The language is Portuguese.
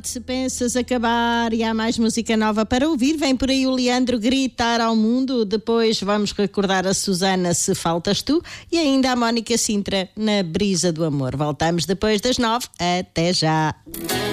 Se pensas acabar e há mais música nova para ouvir, vem por aí o Leandro gritar ao mundo. Depois vamos recordar a Susana, Se Faltas Tu, e ainda a Mónica Sintra na Brisa do Amor. Voltamos depois das 9. Até já.